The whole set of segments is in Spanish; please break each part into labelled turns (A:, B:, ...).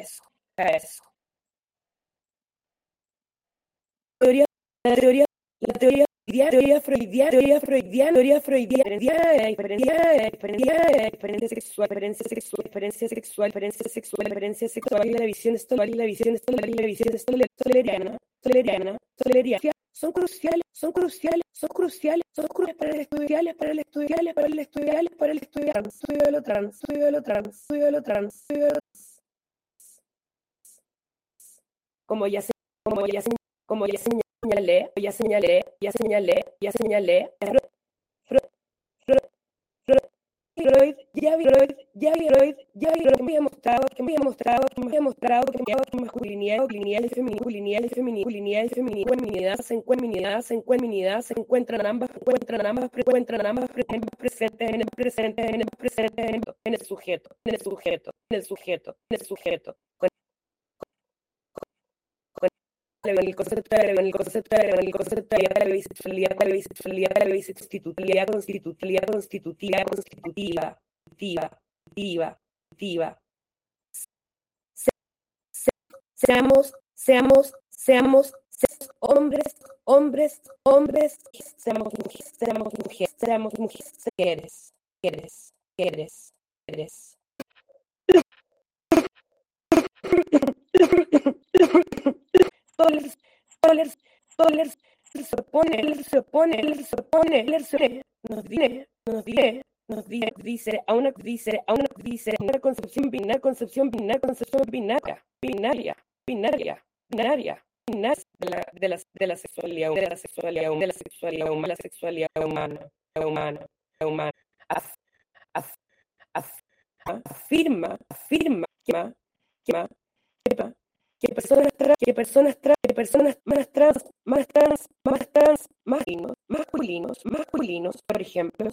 A: eso, a eso. Teoría, la teoría freudiana, diferencia sexual, y la visión toleriana, son cruciales para el estudio de lo trans, como ya señalé, Freud ya había mostrado que masculinidad y feminidad se encuentran ambas presentes en el sujeto. El concepto de la bisexualidad constitutiva. Seamos hombres, seamos mujeres. Toler se opone, nos dice a una concepción binaria de la sexualidad humana. Afirma que personas masculinos, por ejemplo,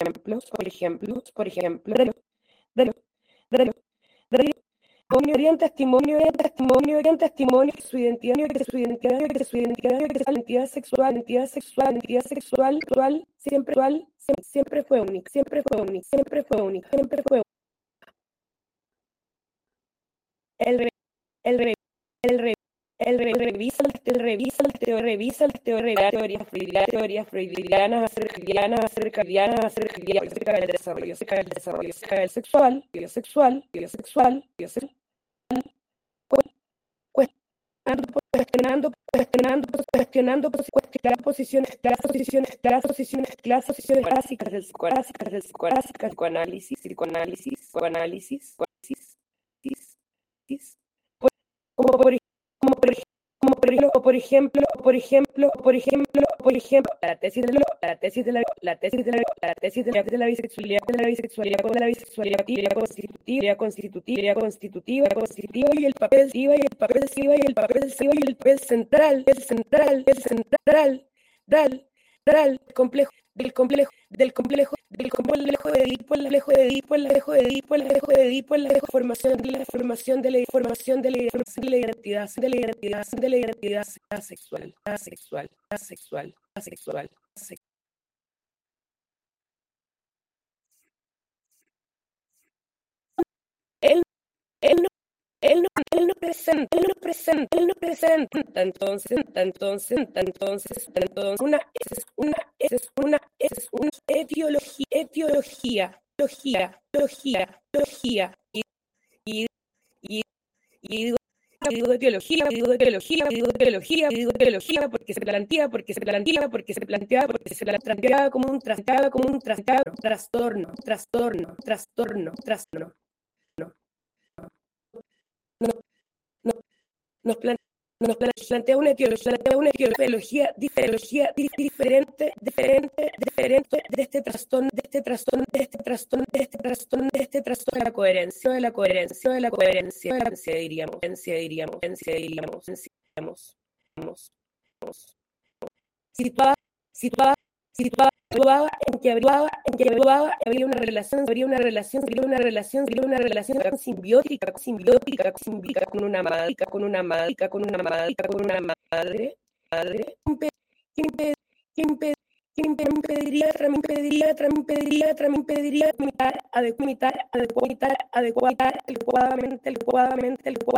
A: orientan testimonio que su identidad sexual siempre fue única. Revisa las teorías freudianas acerca del desarrollo sexual, cuestionando posiciones clásicas del psicoanálisis, como por ejemplo, la tesis de la bisexualidad constitutiva y el papel central del complejo de formación de la identidad sexual. Él no presenta entonces una etiología y digo etiología porque se plantea como un trastorno. Nos plantea una etiología diferente de este trastorno de la coherencia, diríamos. Situada en que había una relación simbiótica con una madre que impediría tramitar adecuadamente